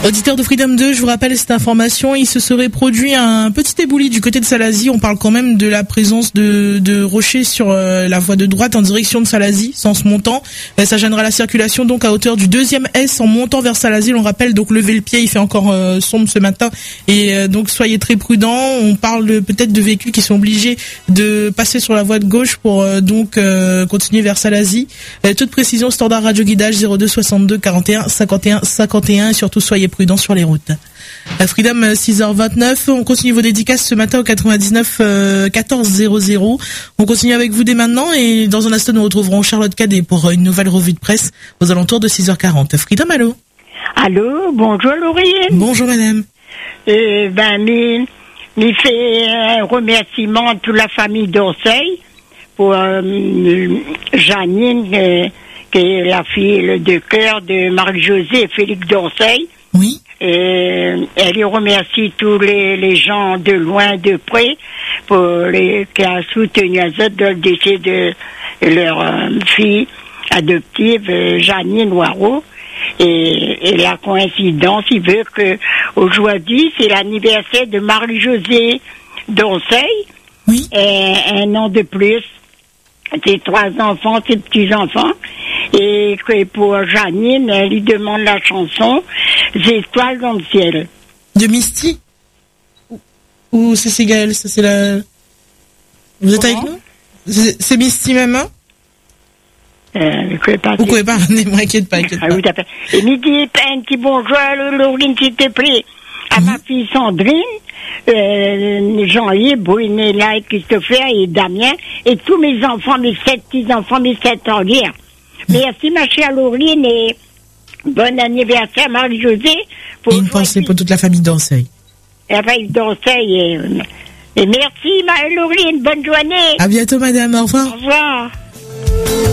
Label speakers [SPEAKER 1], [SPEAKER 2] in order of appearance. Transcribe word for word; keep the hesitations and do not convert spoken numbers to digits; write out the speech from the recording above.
[SPEAKER 1] Auditeur de Freedom deux, je vous rappelle cette information, il se serait produit un petit éboulis du côté de Salazie. On parle quand même de la présence de, de rochers sur euh, la voie de droite en direction de Salazie, sens montant. Euh, ça gênera la circulation donc à hauteur du deuxième S en montant vers Salazie. On rappelle donc levez le pied, il fait encore euh, sombre ce matin et euh, donc soyez très prudents. On parle de, peut-être de véhicules qui sont obligés de passer sur la voie de gauche pour euh, donc euh, continuer vers Salazie. Euh, toute précision, standard radio guidage zéro deux soixante-deux quarante et un cinquante et un cinquante et un et surtout soyez prudents sur les routes. À Freedom six heures vingt-neuf, on continue vos dédicaces ce matin au quatre-vingt-dix-neuf quatorze zéro zéro. On continue avec vous dès maintenant et dans un instant nous retrouverons Charlotte Cadet pour une nouvelle revue de presse aux alentours de six heures quarante. Freedom, allô?
[SPEAKER 2] Allô, bonjour Lauriane.
[SPEAKER 1] Bonjour madame.
[SPEAKER 2] Euh, ben, mais, mais fait un remerciement à toute la famille d'Orsay pour euh, Janine, euh, qui est la fille de cœur de Marie-Josée et Félix d'Orsay.
[SPEAKER 1] Oui.
[SPEAKER 2] Et elle y remercie tous les, les gens de loin, de près, pour les, qui a soutenu à ça dans le décès de leur euh, fille adoptive, euh, Janine Noireau. Et, et la coïncidence, il veut que aujourd'hui, c'est l'anniversaire de Marie-Josée d'Orsay.
[SPEAKER 1] Oui.
[SPEAKER 2] Et un an de plus, ses trois enfants, ses petits-enfants. Et que pour Janine, elle lui demande la chanson « Étoiles dans le ciel ».
[SPEAKER 1] De Misty? Ou c'est Ségal? Ça c'est la... Vous êtes
[SPEAKER 2] Comment?
[SPEAKER 1] avec nous? C'est, c'est Misty même, hein?
[SPEAKER 2] Euh, vous pouvez pas.
[SPEAKER 1] Vous pouvez pas, ne m'inquiète pas, inquiète
[SPEAKER 2] Ah,
[SPEAKER 1] pas.
[SPEAKER 2] oui, t'as fait. Et midi, un petit bonjour, Laurine, s'il te plaît. À
[SPEAKER 1] Mhm.
[SPEAKER 2] ma fille Sandrine, euh, Jean-Yves, Brunella et Christopher et Damien, et tous mes enfants, mes sept petits-enfants, mes sept envières. Merci, ma chère Laurine, et bon anniversaire, Marie-Josée.
[SPEAKER 1] Et une pensée pour toute la famille d'Orsay.
[SPEAKER 2] La famille d'Orsay, et, et merci, ma Laurine, bonne journée.
[SPEAKER 1] À bientôt madame, au revoir.
[SPEAKER 2] Au revoir.